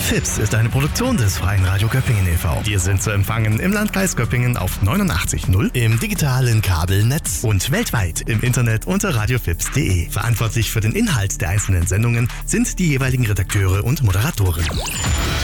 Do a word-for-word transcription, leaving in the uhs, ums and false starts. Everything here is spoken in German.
Fips ist eine Produktion des Freien Radio Göppingen e V. Wir sind zu empfangen im Landkreis Göppingen auf neunundachtzig Komma null, im digitalen Kabelnetz und weltweit im Internet unter radiofips punkt de. Verantwortlich für den Inhalt der einzelnen Sendungen sind die jeweiligen Redakteure und Moderatoren.